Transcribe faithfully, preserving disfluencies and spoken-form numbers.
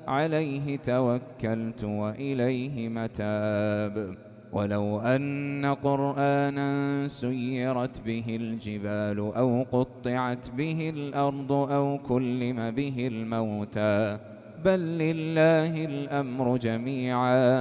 عليه توكلت وإليه متاب. ولو أن قرآنا سيرت به الجبال أو قطعت به الأرض أو كلم به الموتى بل لله الأمر جميعا